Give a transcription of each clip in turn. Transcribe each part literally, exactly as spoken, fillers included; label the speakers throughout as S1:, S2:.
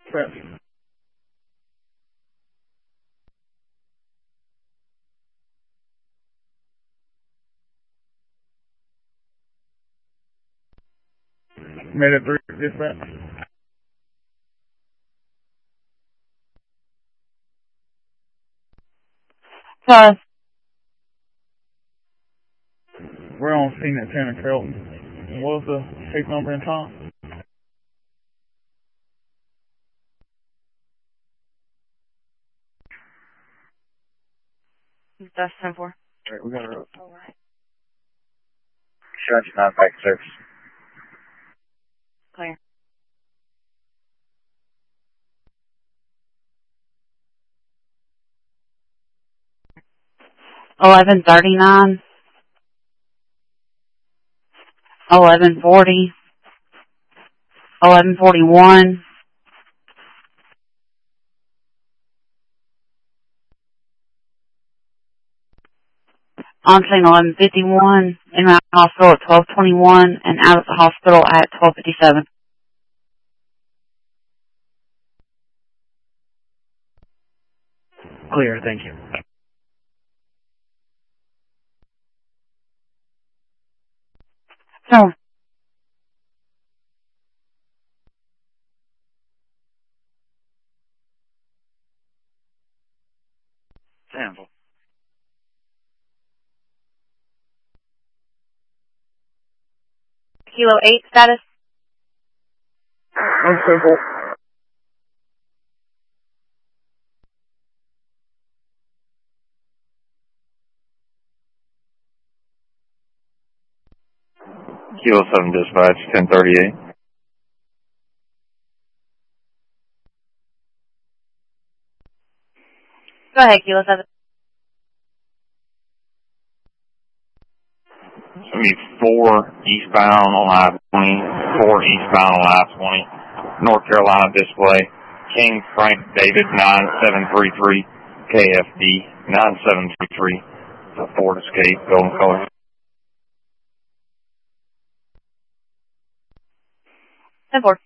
S1: Dispatch. Made it three, dispatch.
S2: Plus,
S1: we're on scene at Tanner Carrollton. What was the case number and time?
S2: that's ten four.
S1: Alright, we got her up.
S2: Alright.
S3: Insurance non-fact service.
S2: Clear. Eleven thirty nine. Eleven forty. Eleven forty one. On scene eleven fifty one. In the hospital at twelve twenty one, and out of the hospital at twelve fifty seven.
S3: Clear, thank you.
S2: So,
S3: Sample.
S2: Kilo eight status.
S1: I'm simple.
S4: Kilo seven dispatch, ten thirty-eight.
S2: Go ahead, Kilo seven.
S4: So we need four eastbound on I twenty, four eastbound on I twenty, North Carolina display, King Frank David nine seven three three, K F D nine seven three three, the Ford Escape, golden color.
S2: ten four.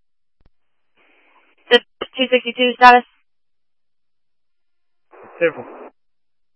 S2: two sixty-two status.
S1: Simple.